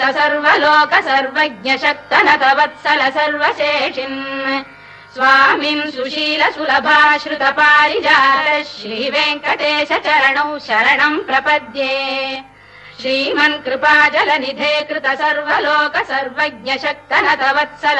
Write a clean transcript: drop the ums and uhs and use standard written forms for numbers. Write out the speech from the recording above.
सर्वलोक सर्वज्ञ शक्तनत वत्सल सर्वशेषिन् स्वामिन् सुशील सुलभाश्रुत पारिजात श्रीवेङ्कटेश चरणौ शरणम् प्रपद्ये श्रीमन् कृपाजलनिधे कृत सर्वलोक सर्वज्ञ शक्तनत वत्सल